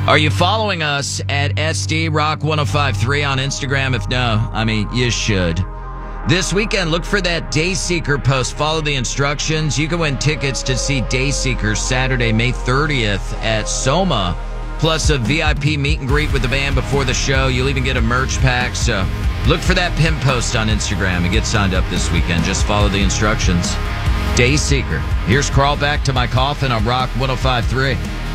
Are you following us at SD Rock 1053 on Instagram? If no, you should. This weekend, look for that Dayseeker post. Follow the instructions. You can win tickets to see Dayseeker Saturday, May 30th at Soma, plus a VIP meet and greet with the band before the show. You'll even get a merch pack. So look for that pin post on Instagram and get signed up this weekend. Just follow the instructions. Dayseeker. Here's Crawl Back to My Coffin on Rock 1053.